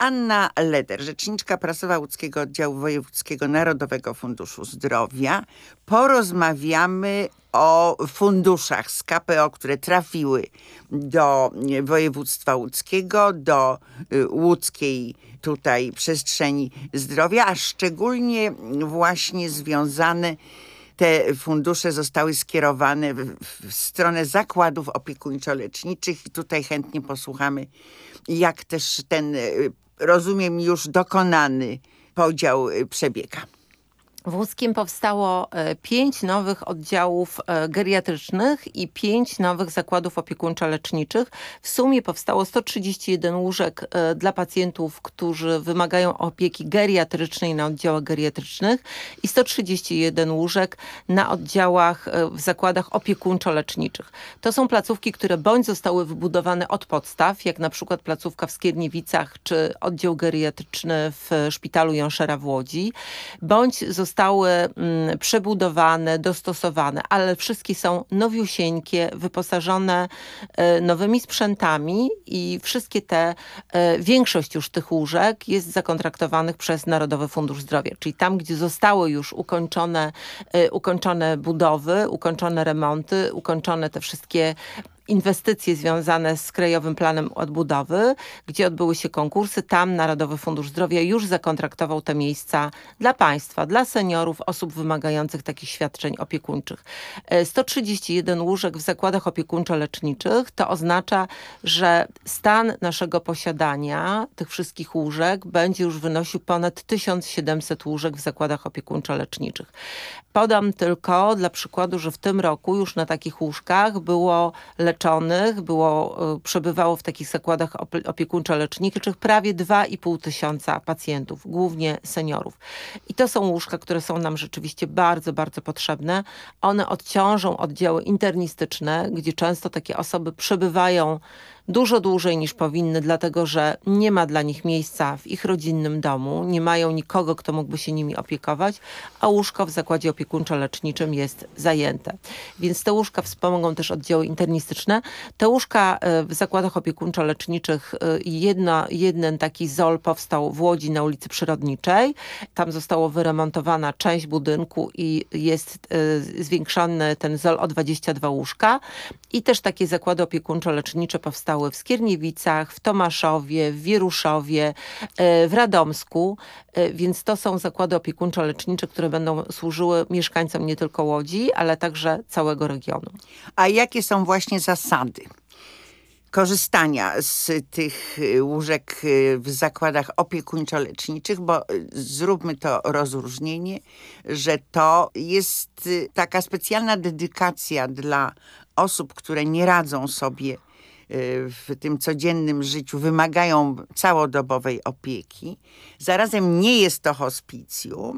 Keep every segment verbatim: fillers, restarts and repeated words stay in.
Anna Leder, rzeczniczka prasowa łódzkiego oddziału wojewódzkiego Narodowego Funduszu Zdrowia. Porozmawiamy o funduszach z K P O, które trafiły do województwa łódzkiego, do łódzkiej tutaj przestrzeni zdrowia, a szczególnie właśnie związane te fundusze zostały skierowane w, w stronę zakładów opiekuńczo-leczniczych i tutaj chętnie posłuchamy, jak też ten, rozumiem, już dokonany podział przebiega. W Łódzkiem powstało pięć nowych oddziałów geriatrycznych i pięć nowych zakładów opiekuńczo-leczniczych. W sumie powstało sto trzydzieści jeden łóżek dla pacjentów, którzy wymagają opieki geriatrycznej na oddziałach geriatrycznych i sto trzydzieści jeden łóżek na oddziałach w zakładach opiekuńczo-leczniczych. To są placówki, które bądź zostały wybudowane od podstaw, jak na przykład placówka w Skierniewicach czy oddział geriatryczny w szpitalu Jonszera w Łodzi, bądź zostały zostały mm, przebudowane, dostosowane, ale wszystkie są nowiusieńkie, wyposażone e, nowymi sprzętami i wszystkie te, e, większość już tych łóżek jest zakontraktowanych przez Narodowy Fundusz Zdrowia, czyli tam, gdzie zostały już ukończone, e, ukończone budowy, ukończone remonty, ukończone te wszystkie inwestycje związane z Krajowym Planem Odbudowy, gdzie odbyły się konkursy, tam Narodowy Fundusz Zdrowia już zakontraktował te miejsca dla państwa, dla seniorów, osób wymagających takich świadczeń opiekuńczych. sto trzydzieści jeden łóżek w zakładach opiekuńczo-leczniczych to oznacza, że stan naszego posiadania tych wszystkich łóżek będzie już wynosił ponad tysiąc siedemset łóżek w zakładach opiekuńczo-leczniczych. Podam tylko dla przykładu, że w tym roku już na takich łóżkach było leczonych, było, przebywało w takich zakładach opiekuńczo-leczniczych prawie dwa i pół tysiąca pacjentów, głównie seniorów. I to są łóżka, które są nam rzeczywiście bardzo, bardzo potrzebne. One odciążą oddziały internistyczne, gdzie często takie osoby przebywają dużo dłużej niż powinny, dlatego że nie ma dla nich miejsca w ich rodzinnym domu, nie mają nikogo, kto mógłby się nimi opiekować, a łóżko w zakładzie opiekuńczo-leczniczym jest zajęte. Więc te łóżka wspomogą też oddziały internistyczne. Te łóżka w zakładach opiekuńczo-leczniczych, jedna, jeden taki Z O L powstał w Łodzi na ulicy Przyrodniczej. Tam zostało wyremontowana część budynku i jest zwiększony ten Z O L o dwadzieścia dwa łóżka. I też takie zakłady opiekuńczo-lecznicze powstały w Skierniewicach, w Tomaszowie, w Wieruszowie, w Radomsku, więc to są zakłady opiekuńczo-lecznicze, które będą służyły mieszkańcom nie tylko Łodzi, ale także całego regionu. A jakie są właśnie zasady korzystania z tych łóżek w zakładach opiekuńczo-leczniczych, bo zróbmy to rozróżnienie, że to jest taka specjalna dedykacja dla osób, które nie radzą sobie w tym codziennym życiu, wymagają całodobowej opieki. Zarazem nie jest to hospicjum,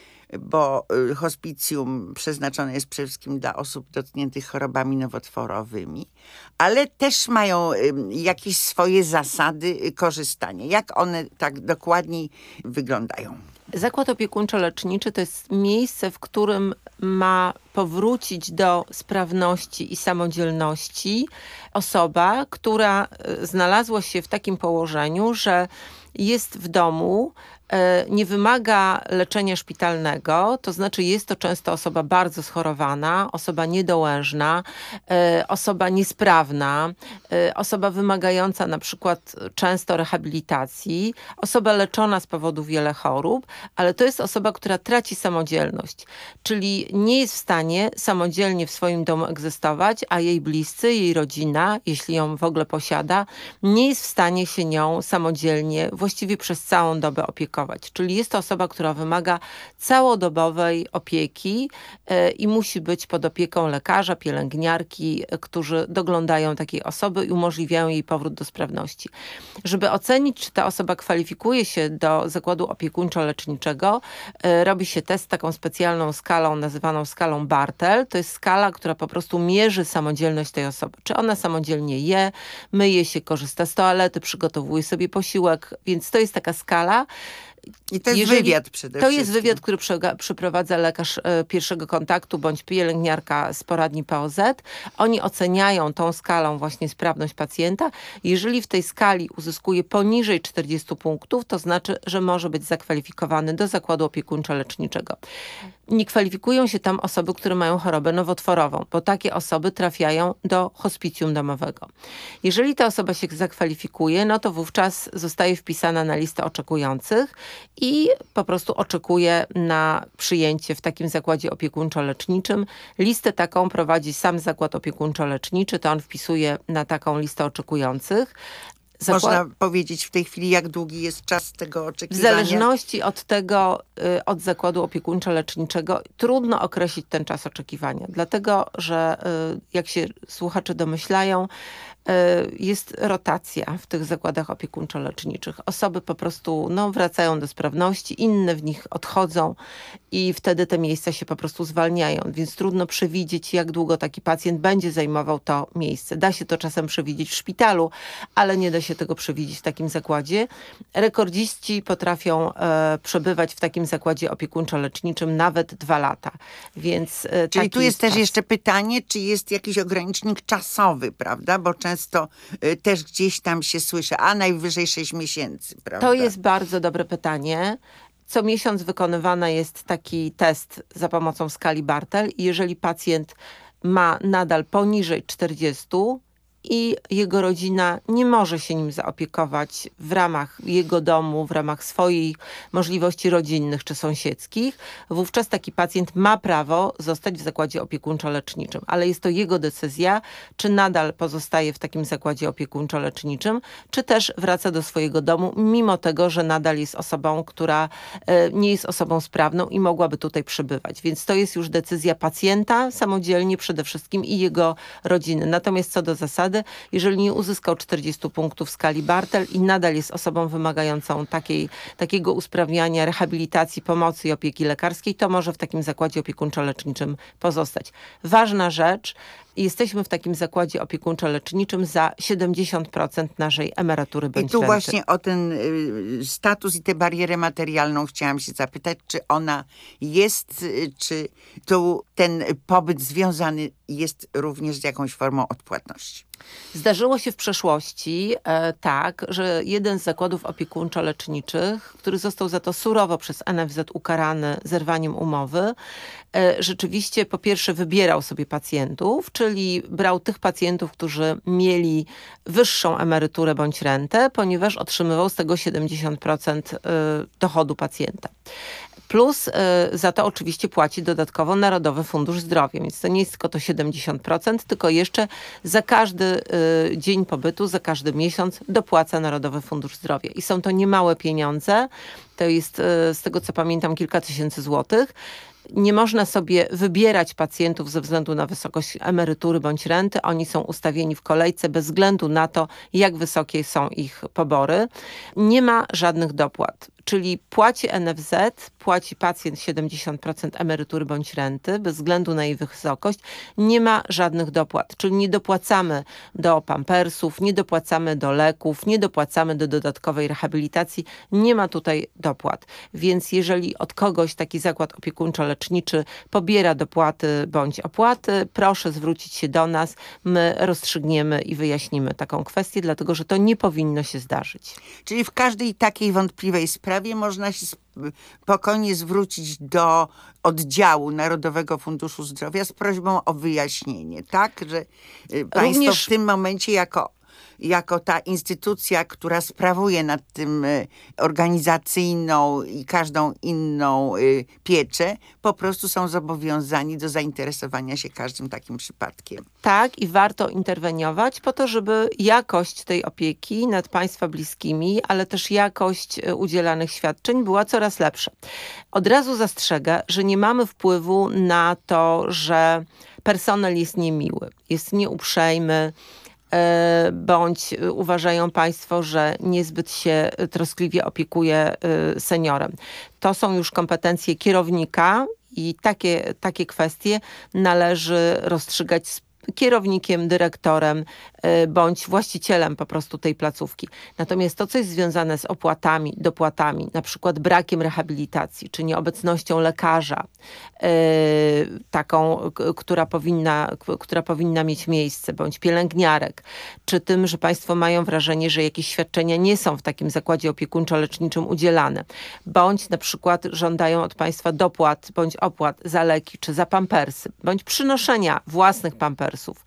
bo hospicjum przeznaczone jest przede wszystkim dla osób dotkniętych chorobami nowotworowymi, ale też mają jakieś swoje zasady korzystania. Jak one tak dokładniej wyglądają? Zakład opiekuńczo-leczniczy to jest miejsce, w którym ma powrócić do sprawności i samodzielności osoba, która znalazła się w takim położeniu, że jest w domu, nie wymaga leczenia szpitalnego, to znaczy jest to często osoba bardzo schorowana, osoba niedołężna, osoba niesprawna, osoba wymagająca na przykład często rehabilitacji, osoba leczona z powodu wiele chorób, ale to jest osoba, która traci samodzielność, czyli nie jest w stanie samodzielnie w swoim domu egzystować, a jej bliscy, jej rodzina, jeśli ją w ogóle posiada, nie jest w stanie się nią samodzielnie właściwie przez całą dobę opiekować. Czyli jest to osoba, która wymaga całodobowej opieki yy, i musi być pod opieką lekarza, pielęgniarki, yy, którzy doglądają takiej osoby i umożliwiają jej powrót do sprawności. Żeby ocenić, czy ta osoba kwalifikuje się do zakładu opiekuńczo-leczniczego, yy, robi się test taką specjalną skalą nazywaną skalą Bartel. To jest skala, która po prostu mierzy samodzielność tej osoby. Czy ona samodzielnie je, myje się, korzysta z toalety, przygotowuje sobie posiłek, więc to jest taka skala. I to jest Jeżeli, wywiad przede To wszystkim. jest wywiad, który przega- przeprowadza lekarz e, pierwszego kontaktu bądź pielęgniarka z poradni P O Z. Oni oceniają tą skalą właśnie sprawność pacjenta. Jeżeli w tej skali uzyskuje poniżej czterdziestu punktów, to znaczy, że może być zakwalifikowany do zakładu opiekuńczo-leczniczego. Nie kwalifikują się tam osoby, które mają chorobę nowotworową, bo takie osoby trafiają do hospicjum domowego. Jeżeli ta osoba się zakwalifikuje, no to wówczas zostaje wpisana na listę oczekujących i po prostu oczekuje na przyjęcie w takim zakładzie opiekuńczo-leczniczym. Listę taką prowadzi sam zakład opiekuńczo-leczniczy, to on wpisuje na taką listę oczekujących. Zakład... Można powiedzieć w tej chwili, jak długi jest czas tego W oczekiwania? zależności od tego, y, od zakładu opiekuńczo-leczniczego, trudno określić ten czas oczekiwania. Dlatego, że y, jak się słuchacze domyślają, y, jest rotacja w tych zakładach opiekuńczo-leczniczych. Osoby po prostu no, wracają do sprawności, inne w nich odchodzą i wtedy te miejsca się po prostu zwalniają. Więc trudno przewidzieć, jak długo taki pacjent będzie zajmował to miejsce. Da się to czasem przewidzieć w szpitalu, ale nie da się tego przewidzieć w takim zakładzie. Rekordziści potrafią e, przebywać w takim zakładzie opiekuńczo-leczniczym nawet dwa lata. Więc, e, Czyli tu jest, jest też czas. jeszcze pytanie, czy jest jakiś ogranicznik czasowy, prawda? Bo często y, też gdzieś tam się słyszy, a najwyżej sześć miesięcy, prawda? To jest bardzo dobre pytanie. Co miesiąc wykonywany jest taki test za pomocą skali Bartel i jeżeli pacjent ma nadal poniżej czterdziestu i jego rodzina nie może się nim zaopiekować w ramach jego domu, w ramach swoich możliwości rodzinnych czy sąsiedzkich, wówczas taki pacjent ma prawo zostać w zakładzie opiekuńczo-leczniczym. Ale jest to jego decyzja, czy nadal pozostaje w takim zakładzie opiekuńczo-leczniczym, czy też wraca do swojego domu, mimo tego, że nadal jest osobą, która e, nie jest osobą sprawną i mogłaby tutaj przebywać. Więc to jest już decyzja pacjenta samodzielnie przede wszystkim i jego rodziny. Natomiast co do zasady, jeżeli nie uzyskał czterdziestu punktów w skali Bartel i nadal jest osobą wymagającą takiej, takiego usprawniania, rehabilitacji, pomocy i opieki lekarskiej, to może w takim zakładzie opiekuńczo-leczniczym pozostać. Ważna rzecz, jesteśmy w takim zakładzie opiekuńczo-leczniczym za siedemdziesiąt procent naszej emerytury bądź I tu renty. właśnie o ten y, status i tę barierę materialną chciałam się zapytać, czy ona jest, y, czy tu ten pobyt związany jest również z jakąś formą odpłatności? Zdarzyło się w przeszłości e, tak, że jeden z zakładów opiekuńczo-leczniczych, który został za to surowo przez N F Z ukarany zerwaniem umowy, e, rzeczywiście po pierwsze wybierał sobie pacjentów, czyli brał tych pacjentów, którzy mieli wyższą emeryturę bądź rentę, ponieważ otrzymywał z tego siedemdziesiąt procent e, dochodu pacjenta. Plus y, za to oczywiście płaci dodatkowo Narodowy Fundusz Zdrowia, więc to nie jest tylko to siedemdziesiąt procent, tylko jeszcze za każdy y, dzień pobytu, za każdy miesiąc dopłaca Narodowy Fundusz Zdrowia. I są to niemałe pieniądze, to jest y, z tego co pamiętam kilka tysięcy złotych. Nie można sobie wybierać pacjentów ze względu na wysokość emerytury bądź renty. Oni są ustawieni w kolejce bez względu na to, jak wysokie są ich pobory. Nie ma żadnych dopłat. Czyli płaci N F Z, płaci pacjent siedemdziesiąt procent emerytury bądź renty, bez względu na jej wysokość. Nie ma żadnych dopłat, czyli nie dopłacamy do pampersów, nie dopłacamy do leków, nie dopłacamy do dodatkowej rehabilitacji. Nie ma tutaj dopłat. Więc jeżeli od kogoś taki zakład opiekuńczo-leczniczy pobiera dopłaty bądź opłaty, proszę zwrócić się do nas. My rozstrzygniemy i wyjaśnimy taką kwestię, dlatego że to nie powinno się zdarzyć. Czyli w każdej takiej wątpliwej sprawie można się spokojnie zwrócić do oddziału Narodowego Funduszu Zdrowia z prośbą o wyjaśnienie, tak? Że y, państwo Również... w tym momencie jako, jako ta instytucja, która sprawuje nad tym y, organizacyjną i każdą inną y, pieczę, po prostu są zobowiązani do zainteresowania się każdym takim przypadkiem. Tak, i warto interweniować po to, żeby jakość tej opieki nad państwa bliskimi, ale też jakość udzielanych świadczeń była coraz lepsza. Od razu zastrzegę, że nie mamy wpływu na to, że personel jest niemiły, jest nieuprzejmy, bądź uważają państwo, że niezbyt się troskliwie opiekuje seniorem. To są już kompetencje kierownika i takie, takie kwestie należy rozstrzygać z kierownikiem, dyrektorem bądź właścicielem po prostu tej placówki. Natomiast to, co jest związane z opłatami, dopłatami, na przykład brakiem rehabilitacji, czy nieobecnością lekarza, taką, która powinna, która powinna mieć miejsce, bądź pielęgniarek, czy tym, że państwo mają wrażenie, że jakieś świadczenia nie są w takim zakładzie opiekuńczo-leczniczym udzielane, bądź na przykład żądają od państwa dopłat, bądź opłat za leki, czy za pampersy, bądź przynoszenia własnych pampersów,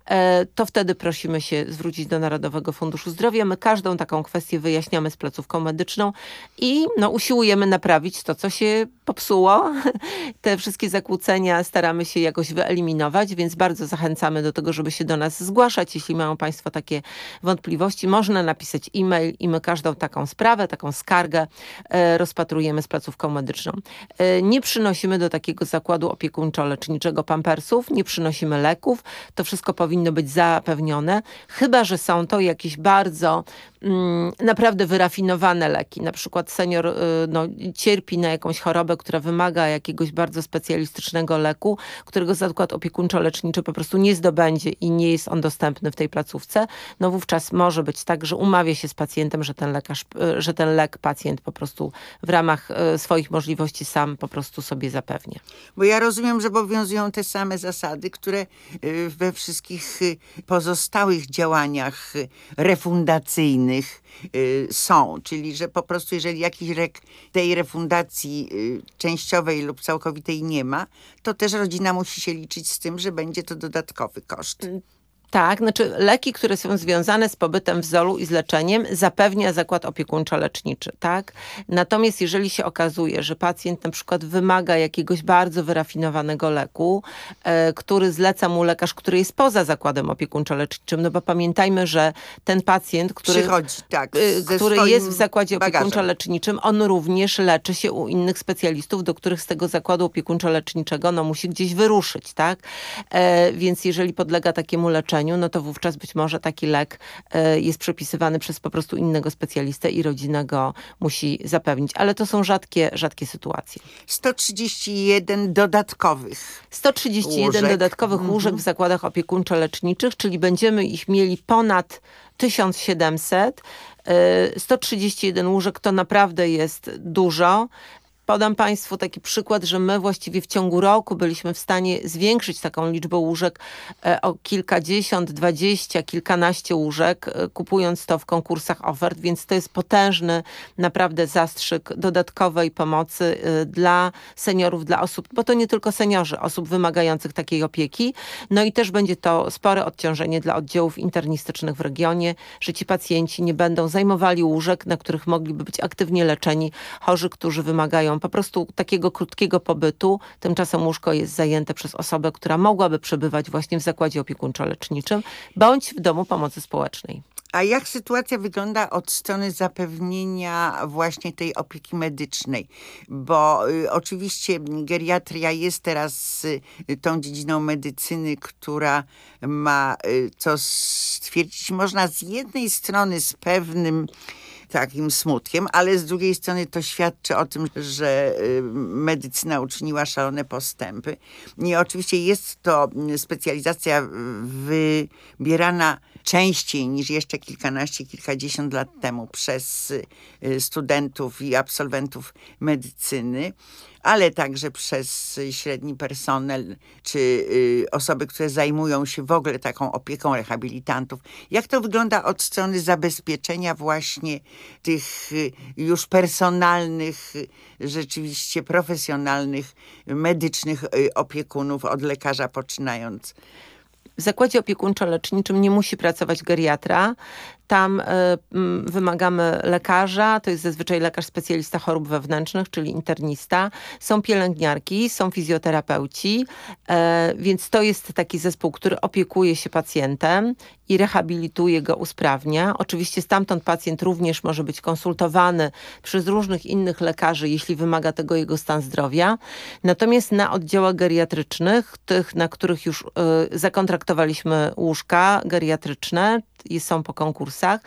to wtedy prosimy się zwrócić do Narodowego Funduszu Zdrowia. My każdą taką kwestię wyjaśniamy z placówką medyczną i no, usiłujemy naprawić to, co się popsuło. Te wszystkie zakłócenia staramy się jakoś wyeliminować, więc bardzo zachęcamy do tego, żeby się do nas zgłaszać. Jeśli mają państwo takie wątpliwości, można napisać e-mail i my każdą taką sprawę, taką skargę e, rozpatrujemy z placówką medyczną. E, nie przynosimy do takiego zakładu opiekuńczo-leczniczego pampersów, nie przynosimy leków. To wszystko powinno być zapewnione, chyba że są to jakieś bardzo mm, naprawdę wyrafinowane leki. Na przykład senior y, no, cierpi na jakąś chorobę, która wymaga jakiegoś bardzo specjalistycznego leku, którego zakład opiekuńczo-leczniczy po prostu nie zdobędzie i nie jest on dostępny w tej placówce. No wówczas może być tak, że umawia się z pacjentem, że ten lekarz, y, że ten lek pacjent po prostu w ramach y, swoich możliwości sam po prostu sobie zapewnia. Bo ja rozumiem, że obowiązują te same zasady, które y, we wszystkich y, pozostałych działaniach y, refundacyjnych y, są. Czyli, że po prostu jeżeli jakiś rek tej refundacji y, częściowej lub całkowitej nie ma, to też rodzina musi się liczyć z tym, że będzie to dodatkowy koszt. Tak, znaczy leki, które są związane z pobytem w zolu i z leczeniem, zapewnia zakład opiekuńczo-leczniczy, tak? Natomiast jeżeli się okazuje, że pacjent na przykład wymaga jakiegoś bardzo wyrafinowanego leku, e, który zleca mu lekarz, który jest poza zakładem opiekuńczo-leczniczym, no bo pamiętajmy, że ten pacjent, który, Przychodzi, tak, e, który jest w zakładzie bagażem. opiekuńczo-leczniczym, on również leczy się u innych specjalistów, do których z tego zakładu opiekuńczo-leczniczego no, musi gdzieś wyruszyć, tak? E, więc jeżeli podlega takiemu leczeniu, no to wówczas być może taki lek y, jest przepisywany przez po prostu innego specjalistę i rodzina go musi zapewnić. Ale to są rzadkie, rzadkie sytuacje. sto trzydzieści jeden dodatkowych sto trzydzieści jeden łóżek. dodatkowych Mhm. łóżek w zakładach opiekuńczo-leczniczych, czyli będziemy ich mieli ponad tysiąc siedemset. Y, sto trzydzieści jeden łóżek to naprawdę jest dużo. Podam państwu taki przykład, że my właściwie w ciągu roku byliśmy w stanie zwiększyć taką liczbę łóżek o kilkadziesiąt, dwadzieścia, kilkanaście łóżek, kupując to w konkursach ofert, więc to jest potężny naprawdę zastrzyk dodatkowej pomocy dla seniorów, dla osób, bo to nie tylko seniorzy, osób wymagających takiej opieki. No i też będzie to spore odciążenie dla oddziałów internistycznych w regionie, że ci pacjenci nie będą zajmowali łóżek, na których mogliby być aktywnie leczeni chorzy, którzy wymagają po prostu takiego krótkiego pobytu. Tymczasem łóżko jest zajęte przez osobę, która mogłaby przebywać właśnie w zakładzie opiekuńczo-leczniczym bądź w domu pomocy społecznej. A jak sytuacja wygląda od strony zapewnienia właśnie tej opieki medycznej? Bo y, oczywiście geriatria jest teraz y, tą dziedziną medycyny, która ma, y, co stwierdzić można z jednej strony z pewnym takim smutkiem, ale z drugiej strony to świadczy o tym, że y, medycyna uczyniła szalone postępy. I oczywiście jest to specjalizacja wybierana częściej niż jeszcze kilkanaście, kilkadziesiąt lat temu przez y, studentów i absolwentów medycyny, ale także przez średni personel, czy y, osoby, które zajmują się w ogóle taką opieką rehabilitantów. Jak to wygląda od strony zabezpieczenia właśnie tych y, już personalnych, y, rzeczywiście profesjonalnych, medycznych y, opiekunów, od lekarza poczynając? W zakładzie opiekuńczo-leczniczym nie musi pracować geriatra. Tam y, y, wymagamy lekarza, to jest zazwyczaj lekarz specjalista chorób wewnętrznych, czyli internista. Są pielęgniarki, są fizjoterapeuci, y, więc to jest taki zespół, który opiekuje się pacjentem i rehabilituje go, usprawnia. Oczywiście stamtąd pacjent również może być konsultowany przez różnych innych lekarzy, jeśli wymaga tego jego stan zdrowia. Natomiast na oddziałach geriatrycznych, tych, na których już y, zakontraktowaliśmy łóżka geriatryczne, i są po konkursach,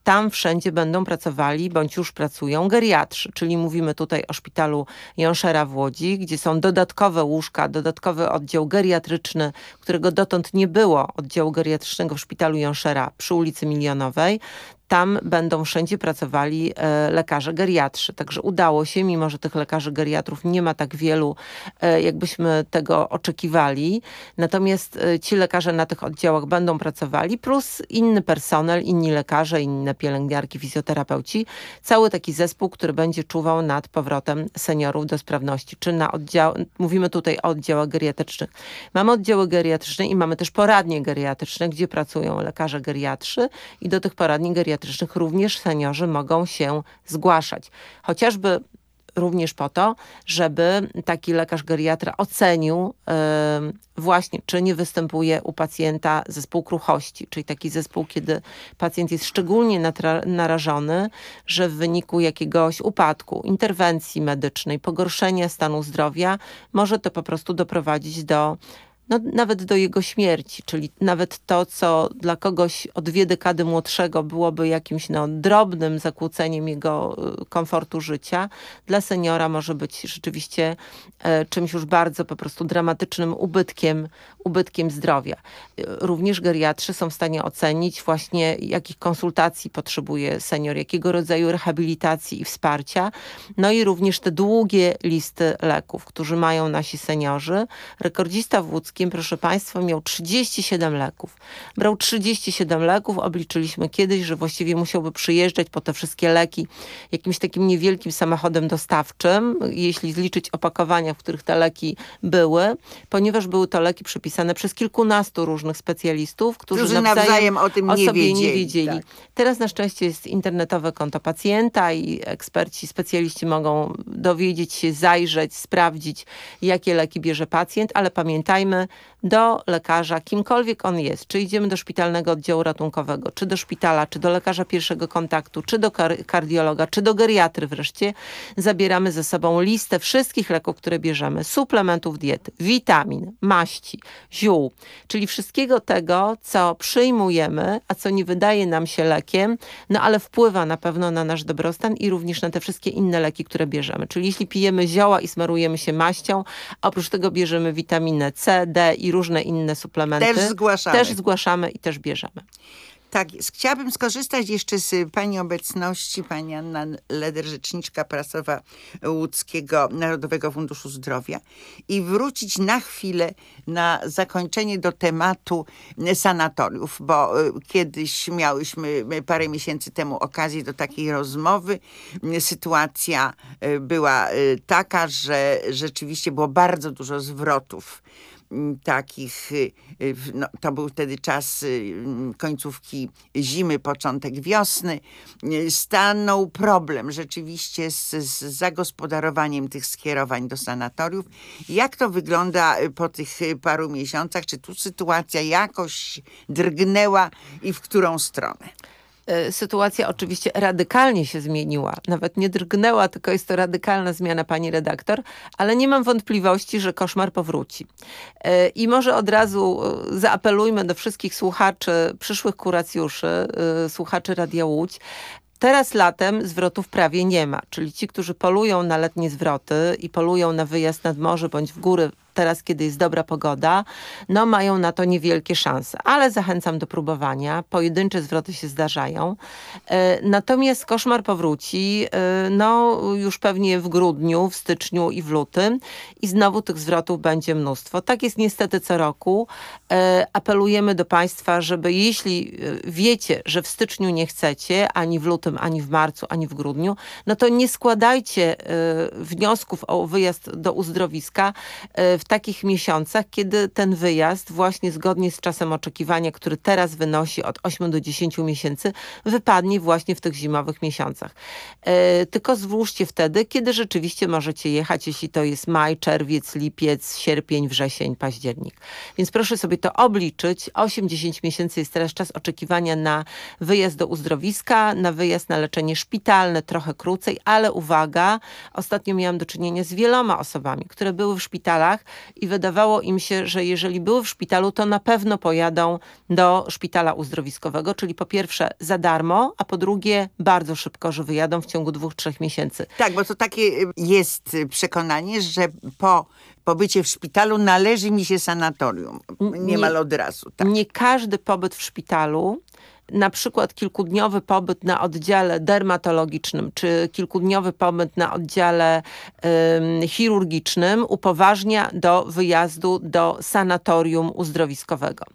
tam wszędzie będą pracowali, bądź już pracują geriatrzy, czyli mówimy tutaj o szpitalu Jonszera w Łodzi, gdzie są dodatkowe łóżka, dodatkowy oddział geriatryczny, którego dotąd nie było oddziału geriatrycznego w szpitalu Jonszera przy ulicy Milionowej. Tam będą wszędzie pracowali e, lekarze geriatrzy. Także udało się, mimo że tych lekarzy geriatrów nie ma tak wielu, e, jakbyśmy tego oczekiwali. Natomiast e, ci lekarze na tych oddziałach będą pracowali, plus inny personel, inni lekarze, inne pielęgniarki, fizjoterapeuci. Cały taki zespół, który będzie czuwał nad powrotem seniorów do sprawności. Czy na oddział, mówimy tutaj o oddziałach geriatrycznych. Mamy oddziały geriatryczne i mamy też poradnie geriatryczne, gdzie pracują lekarze geriatrzy i do tych poradni geriatrycznych również seniorzy mogą się zgłaszać. Chociażby również po to, żeby taki lekarz geriatra ocenił yy, właśnie, czy nie występuje u pacjenta zespół kruchości, czyli taki zespół, kiedy pacjent jest szczególnie natra- narażony, że w wyniku jakiegoś upadku, interwencji medycznej, pogorszenia stanu zdrowia może to po prostu doprowadzić do no, nawet do jego śmierci, czyli nawet to, co dla kogoś o dwie dekady młodszego byłoby jakimś no, drobnym zakłóceniem jego y, komfortu życia, dla seniora może być rzeczywiście e, czymś już bardzo po prostu dramatycznym ubytkiem, ubytkiem zdrowia. Y, również geriatrzy są w stanie ocenić właśnie, jakich konsultacji potrzebuje senior, jakiego rodzaju rehabilitacji i wsparcia. No i również te długie listy leków, którzy mają nasi seniorzy. Rekordzista w Łódzkiem, proszę Państwa, miał trzydzieści siedem leków. Brał trzydzieści siedem leków. Obliczyliśmy kiedyś, że właściwie musiałby przyjeżdżać po te wszystkie leki jakimś takim niewielkim samochodem dostawczym, jeśli zliczyć opakowania, w których te leki były, ponieważ były to leki przepisane przez kilkunastu różnych specjalistów, którzy, którzy nawzajem, nawzajem o tym o nie sobie wiedzieli. nie wiedzieli. Tak. Teraz na szczęście jest internetowe konto pacjenta i eksperci, specjaliści mogą dowiedzieć się, zajrzeć, sprawdzić, jakie leki bierze pacjent, ale pamiętajmy, do lekarza, kimkolwiek on jest, czy idziemy do szpitalnego oddziału ratunkowego, czy do szpitala, czy do lekarza pierwszego kontaktu, czy do kar- kardiologa, czy do geriatry wreszcie, zabieramy ze sobą listę wszystkich leków, które bierzemy, suplementów diety, witamin, maści, ziół, czyli wszystkiego tego, co przyjmujemy, a co nie wydaje nam się lekiem, no ale wpływa na pewno na nasz dobrostan i również na te wszystkie inne leki, które bierzemy. Czyli jeśli pijemy zioła i smarujemy się maścią, oprócz tego bierzemy witaminę C, D i różne inne suplementy. Też zgłaszamy. Też zgłaszamy i też bierzemy. Tak jest. Chciałabym skorzystać jeszcze z pani obecności, pani Anna Leder, rzeczniczka prasowa Łódzkiego Narodowego Funduszu Zdrowia i wrócić na chwilę na zakończenie do tematu sanatoriów, bo kiedyś miałyśmy parę miesięcy temu okazję do takiej rozmowy. Sytuacja była taka, że rzeczywiście było bardzo dużo zwrotów takich, no, to był wtedy czas końcówki zimy, początek wiosny, stanął problem rzeczywiście z, z zagospodarowaniem tych skierowań do sanatoriów. Jak to wygląda po tych paru miesiącach? Czy tu sytuacja jakoś drgnęła i w którą stronę? Sytuacja oczywiście radykalnie się zmieniła. Nawet nie drgnęła, tylko jest to radykalna zmiana, pani redaktor, ale nie mam wątpliwości, że koszmar powróci. I może od razu zaapelujmy do wszystkich słuchaczy, przyszłych kuracjuszy, słuchaczy Radia Łódź. Teraz latem zwrotów prawie nie ma, czyli ci, którzy polują na letnie zwroty i polują na wyjazd nad morze bądź w góry, teraz, kiedy jest dobra pogoda, no mają na to niewielkie szanse. Ale zachęcam do próbowania. Pojedyncze zwroty się zdarzają. E, natomiast koszmar powróci e, no już pewnie w grudniu, w styczniu i w lutym. I znowu tych zwrotów będzie mnóstwo. Tak jest niestety co roku. E, apelujemy do Państwa, żeby jeśli wiecie, że w styczniu nie chcecie, ani w lutym, ani w marcu, ani w grudniu, no to nie składajcie e, wniosków o wyjazd do uzdrowiska e, w takich miesiącach, kiedy ten wyjazd właśnie zgodnie z czasem oczekiwania, który teraz wynosi od ośmiu do dziesięciu miesięcy, wypadnie właśnie w tych zimowych miesiącach. E, tylko zwłóżcie wtedy, kiedy rzeczywiście możecie jechać, jeśli to jest maj, czerwiec, lipiec, sierpień, wrzesień, październik. Więc proszę sobie to obliczyć. osiem do dziesięciu miesięcy jest teraz czas oczekiwania na wyjazd do uzdrowiska, na wyjazd na leczenie szpitalne, trochę krócej, ale uwaga, ostatnio miałam do czynienia z wieloma osobami, które były w szpitalach i wydawało im się, że jeżeli były w szpitalu, to na pewno pojadą do szpitala uzdrowiskowego, czyli po pierwsze za darmo, a po drugie bardzo szybko, że wyjadą w ciągu dwóch, trzech miesięcy. Tak, bo to takie jest przekonanie, że po pobycie w szpitalu należy mi się sanatorium. Niemal od razu. Tak. Nie każdy pobyt w szpitalu, na przykład kilkudniowy pobyt na oddziale dermatologicznym, czy kilkudniowy pobyt na oddziale ym, chirurgicznym upoważnia do wyjazdu do sanatorium uzdrowiskowego.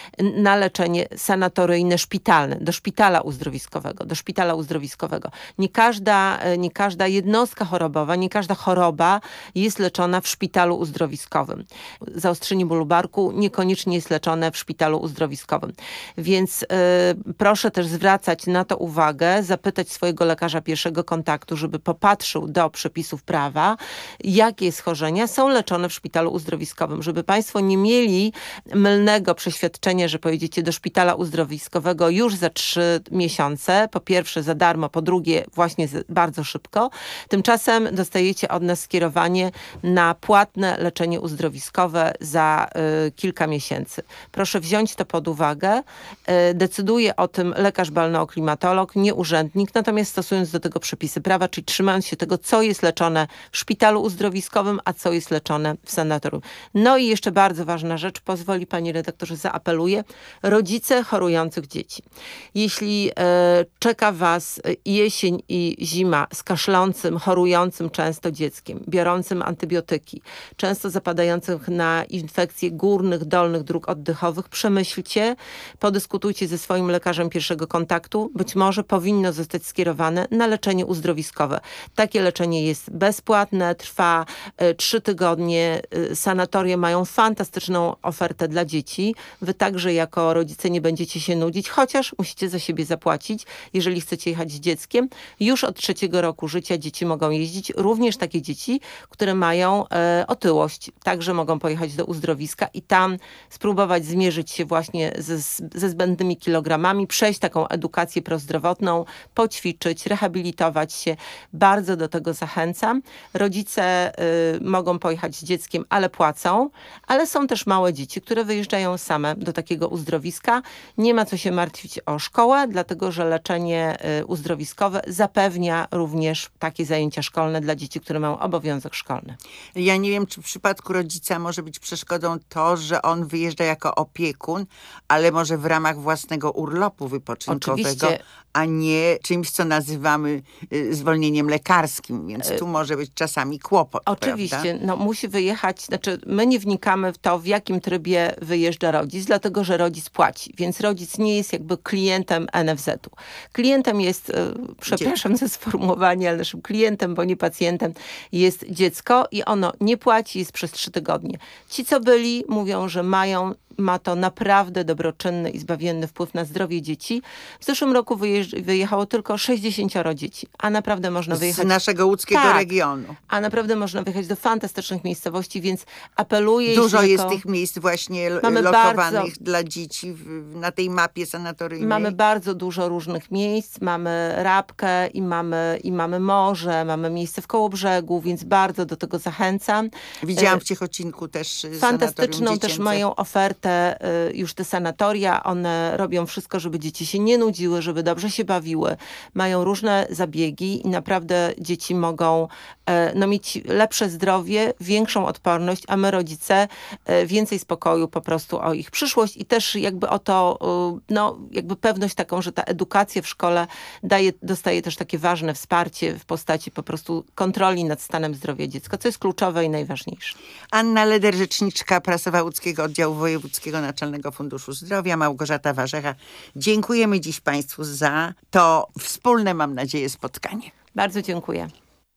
Na leczenie sanatoryjne szpitalne, do szpitala uzdrowiskowego, do szpitala uzdrowiskowego. Nie każda, nie każda jednostka chorobowa, nie każda choroba jest leczona w szpitalu uzdrowiskowym. Zaostrzenie bólu barku niekoniecznie jest leczone w szpitalu uzdrowiskowym. Więc yy, proszę też zwracać na to uwagę, zapytać swojego lekarza pierwszego kontaktu, żeby popatrzył do przepisów prawa, jakie schorzenia są leczone w szpitalu uzdrowiskowym, żeby państwo nie mieli mylnego przeświadczenia, że pojedziecie do szpitala uzdrowiskowego już za trzy miesiące, po pierwsze za darmo, po drugie właśnie bardzo szybko. Tymczasem dostajecie od nas skierowanie na płatne leczenie uzdrowiskowe za y, kilka miesięcy. Proszę wziąć to pod uwagę. Y, decyduje o tym lekarz balneoklimatolog, nie urzędnik, natomiast stosując do tego przepisy prawa, czyli trzymając się tego, co jest leczone w szpitalu uzdrowiskowym, a co jest leczone w sanatorium. No i jeszcze bardzo ważna rzecz, pozwoli pani redaktorze, zaapeluję, rodzice chorujących dzieci. Jeśli e, czeka was jesień i zima z kaszlącym, chorującym często dzieckiem, biorącym antybiotyki, często zapadających na infekcje górnych, dolnych dróg oddechowych, przemyślcie, podyskutujcie ze swoim lekarzem pierwszego kontaktu. Być może powinno zostać skierowane na leczenie uzdrowiskowe. Takie leczenie jest bezpłatne, trwa trzy tygodnie. Sanatoria mają fantastyczną ofertę dla dzieci. Wy także jako rodzice nie będziecie się nudzić, chociaż musicie za siebie zapłacić, jeżeli chcecie jechać z dzieckiem. Już od trzeciego roku życia dzieci mogą jeździć, również takie dzieci, które mają e, otyłość. Także mogą pojechać do uzdrowiska i tam spróbować zmierzyć się właśnie ze, ze zbędnymi kilogramami, przejść taką edukację prozdrowotną, poćwiczyć, rehabilitować się. Bardzo do tego zachęcam. Rodzice y, mogą pojechać z dzieckiem, ale płacą, ale są też małe dzieci, które wyjeżdżają same do takiego uzdrowiska. Nie ma co się martwić o szkołę, dlatego że leczenie y, uzdrowiskowe zapewnia również takie zajęcia szkolne dla dzieci, które mają obowiązek szkolny. Ja nie wiem, czy w przypadku rodzica może być przeszkodą to, że on wyjeżdża jako opiekun, ale może w ramach własnego urlopu wypoczynkowego, Oczywiście. a nie czymś, co nazywamy y, zwolnieniem lekarskim, więc tu może być czasami kłopot. Oczywiście, prawda? no musi wyjechać, znaczy my nie wnikamy w to, w jakim trybie wyjeżdża rodzic, dlatego że rodzic płaci, więc rodzic nie jest jakby klientem en ef zet u. Klientem jest, e, przepraszam za sformułowanie, ale naszym klientem, bo nie pacjentem, jest dziecko i ono nie płaci, jest przez trzy tygodnie. Ci, co byli, mówią, że mają ma to naprawdę dobroczynny i zbawienny wpływ na zdrowie dzieci. W zeszłym roku wyjeżdż- wyjechało tylko sześćdziesięcioro dzieci, a naprawdę można wyjechać... Z naszego łódzkiego tak, regionu. A naprawdę można wyjechać do fantastycznych miejscowości, więc apeluję... Dużo jeśli jest jako... tych miejsc właśnie Mamy lokowanych bardzo... dla dzieci w, na tej mapie sanatoryjnej. Mamy bardzo dużo różnych miejsc, mamy Rabkę i mamy, i mamy morze, mamy miejsce w Kołobrzegu, więc bardzo do tego zachęcam. Widziałam w Ciechocinku też Fantastyczną też mają ofertę już te sanatoria. One robią wszystko, żeby dzieci się nie nudziły, żeby dobrze się bawiły. Mają różne zabiegi i naprawdę dzieci mogą no, mieć lepsze zdrowie, większą odporność, a my rodzice więcej spokoju po prostu o ich przyszłość i też jakby o to, no jakby pewność taką, że ta edukacja w szkole daje, dostaje też takie ważne wsparcie w postaci po prostu kontroli nad stanem zdrowia dziecka, co jest kluczowe i najważniejsze. Anna Leder, rzeczniczka prasowa Łódzkiego Oddziału Wojewódzkiego Naczelnego Funduszu Zdrowia, Małgorzata Warzecha. Dziękujemy dziś Państwu za to wspólne, mam nadzieję, spotkanie. Bardzo dziękuję.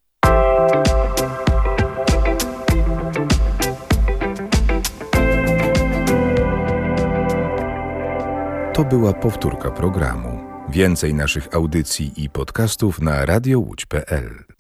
To była powtórka programu. Więcej naszych audycji i podcastów na radio łódź kropka pe el.